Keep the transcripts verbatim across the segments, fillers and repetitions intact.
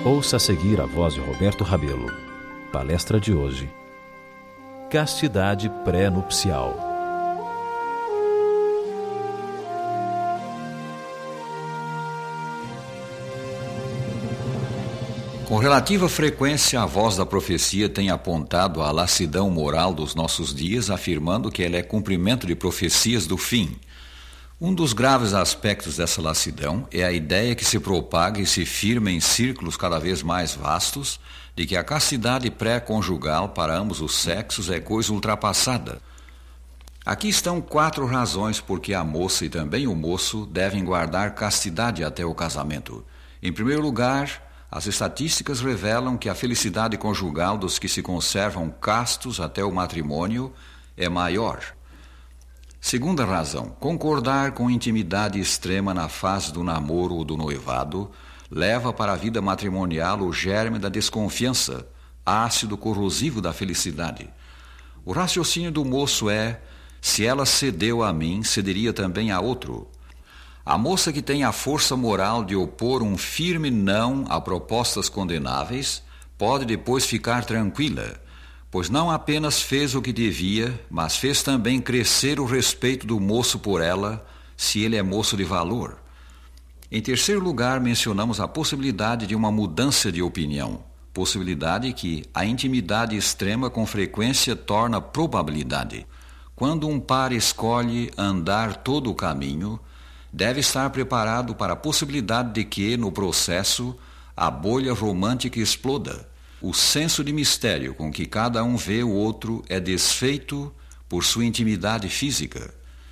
Ouça a seguir a voz de Roberto Rabelo. Palestra de hoje: Castidade pré-nupcial. Com relativa frequência, a voz da profecia tem apontado a lassidão moral dos nossos dias, afirmando que ela é cumprimento de profecias do fim. Um dos graves aspectos dessa lassidão é a ideia que se propaga e se firma em círculos cada vez mais vastos de que a castidade pré-conjugal para ambos os sexos é coisa ultrapassada. Aqui estão quatro razões por que a moça e também o moço devem guardar castidade até o casamento. Em primeiro lugar, as estatísticas revelam que a felicidade conjugal dos que se conservam castos até o matrimônio é maior. Segunda razão, concordar com intimidade extrema na fase do namoro ou do noivado leva para a vida matrimonial o germe da desconfiança, ácido corrosivo da felicidade. O raciocínio do moço é: se ela cedeu a mim, cederia também a outro. A moça que tem a força moral de opor um firme não a propostas condenáveis pode depois ficar tranquila, pois não apenas fez o que devia, mas fez também crescer o respeito do moço por ela, se ele é moço de valor. Em terceiro lugar, mencionamos a possibilidade de uma mudança de opinião, possibilidade que a intimidade extrema com frequência torna probabilidade. Quando um par escolhe andar todo o caminho, deve estar preparado para a possibilidade de que, no processo, a bolha romântica exploda. O senso de mistério com que cada um vê o outro é desfeito por sua intimidade física.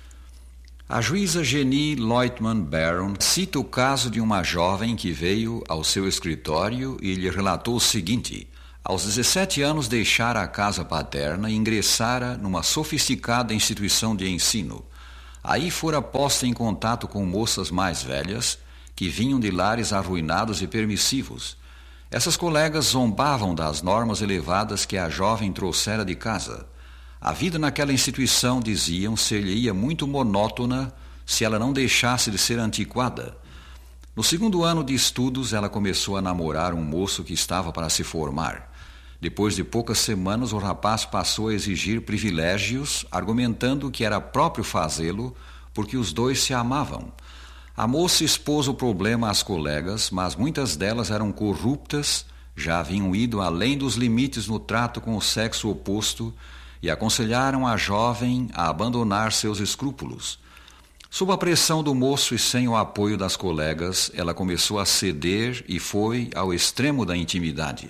A juíza Jenny Leutman Barron cita o caso de uma jovem que veio ao seu escritório e lhe relatou o seguinte: aos dezessete anos deixara a casa paterna e ingressara numa sofisticada instituição de ensino. Aí fora posta em contato com moças mais velhas que vinham de lares arruinados e permissivos. Essas colegas zombavam das normas elevadas que a jovem trouxera de casa. A vida naquela instituição, diziam, ser-lhe-ia muito monótona se ela não deixasse de ser antiquada. No segundo ano de estudos, ela começou a namorar um moço que estava para se formar. Depois de poucas semanas, o rapaz passou a exigir privilégios, argumentando que era próprio fazê-lo porque os dois se amavam. A moça expôs o problema às colegas, mas muitas delas eram corruptas, já haviam ido além dos limites no trato com o sexo oposto e aconselharam a jovem a abandonar seus escrúpulos. Sob a pressão do moço e sem o apoio das colegas, ela começou a ceder e foi ao extremo da intimidade.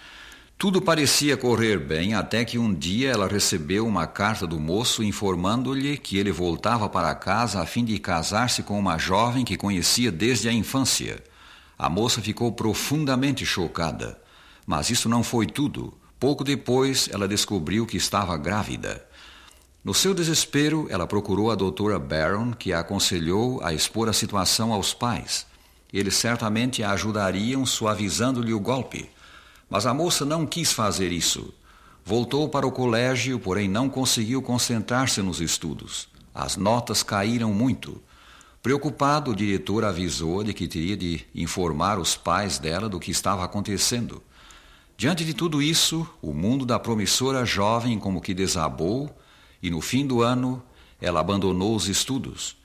Tudo parecia correr bem até que um dia ela recebeu uma carta do moço informando-lhe que ele voltava para casa a fim de casar-se com uma jovem que conhecia desde a infância. A moça ficou profundamente chocada, mas isso não foi tudo. Pouco depois, ela descobriu que estava grávida. No seu desespero, ela procurou a doutora Barron, que a aconselhou a expor a situação aos pais. Eles certamente a ajudariam suavizando-lhe o golpe. Mas a moça não quis fazer isso. Voltou para o colégio, porém não conseguiu concentrar-se nos estudos. As notas caíram muito. Preocupado, o diretor avisou de que teria de informar os pais dela do que estava acontecendo. Diante de tudo isso, o mundo da promissora jovem como que desabou e no fim do ano ela abandonou os estudos.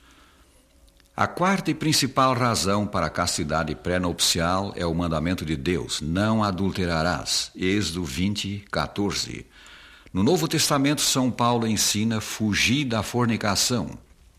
A quarta e principal razão para a castidade pré-nupcial é o mandamento de Deus: não adulterarás. Êxodo vinte, catorze. No Novo Testamento, São Paulo ensina fugir da fornicação.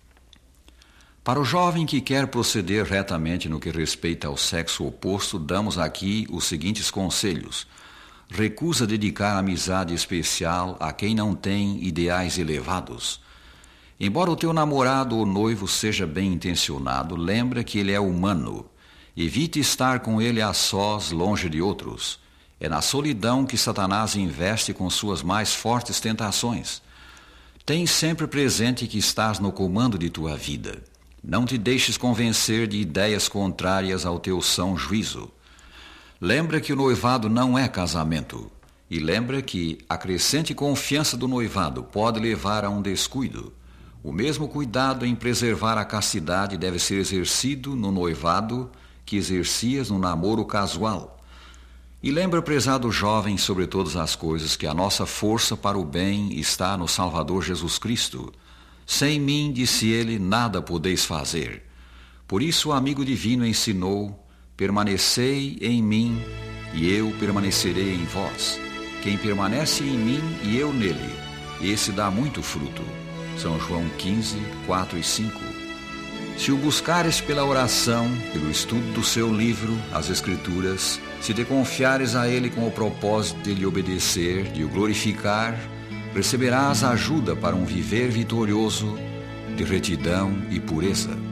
Para o jovem que quer proceder retamente no que respeita ao sexo oposto, damos aqui os seguintes conselhos. Recusa dedicar amizade especial a quem não tem ideais elevados. Embora o teu namorado ou noivo seja bem intencionado, lembra que ele é humano. Evite estar com ele a sós, longe de outros. É na solidão que Satanás investe com suas mais fortes tentações. Tem sempre presente que estás no comando de tua vida. Não te deixes convencer de ideias contrárias ao teu são juízo. Lembra que o noivado não é casamento. E lembra que a crescente confiança do noivado pode levar a um descuido. O mesmo cuidado em preservar a castidade deve ser exercido no noivado que exercias no namoro casual. E lembra, prezado jovem, sobre todas as coisas, que a nossa força para o bem está no Salvador Jesus Cristo. Sem mim, disse ele, nada podeis fazer. Por isso o amigo divino ensinou: permanecei em mim, e eu permanecerei em vós. Quem permanece em mim e eu nele, esse dá muito fruto. São João quinze, quatro e cinco. Se o buscares pela oração, pelo estudo do seu livro, as Escrituras, se te confiares a ele com o propósito de lhe obedecer, de o glorificar, receberás ajuda para um viver vitorioso de retidão e pureza.